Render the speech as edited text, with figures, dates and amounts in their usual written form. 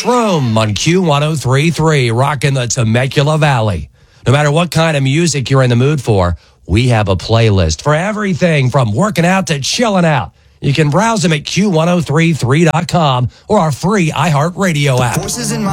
Mushroom on Q103.3, rocking the Temecula Valley. No matter what kind of music you're in the mood for, we have a playlist for everything from working out to chilling out. You can browse them at Q1033.com or our free iHeartRadio app.